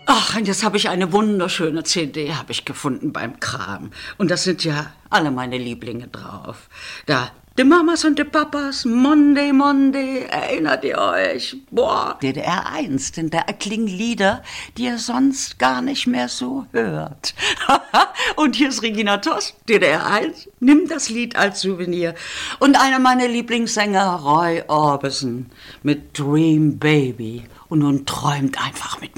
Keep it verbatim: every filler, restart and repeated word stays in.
Ach, und jetzt habe ich eine wunderschöne C D, habe ich gefunden beim Kram. Und das sind ja alle meine Lieblinge drauf. Da, die Mamas und die Papas, Monday, Monday, erinnert ihr euch? Boah, D D R eins, denn da erklingen Lieder, die ihr sonst gar nicht mehr so hört. Und hier ist Regina Toss, D D R eins, nimm das Lied als Souvenir. Und einer meiner Lieblingssänger, Roy Orbison, mit Dream Baby. Und nun träumt einfach mit